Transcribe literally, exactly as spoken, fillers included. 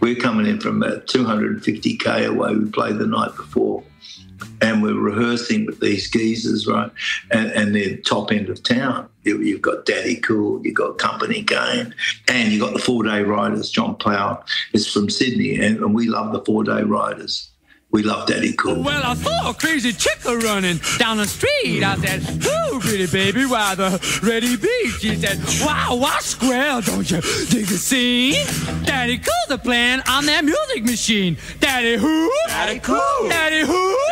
we're coming in from about two hundred fifty K away. We played the night before. And we're rehearsing with these geezers, right? And, and they're top end of town. You, you've got Daddy Cool, you've got Company Game, and you've got the four-day riders. John Plow is from Sydney, and, and we love the four-day riders. We love Daddy Cool. Well, I saw a crazy chick running down the street. I said, "Ooh, pretty baby, why the ready beat?" She said, "Wow, what square, don't you dig the scene? Daddy Cool's a playing on that music machine. Daddy who? Daddy Cool. Daddy who?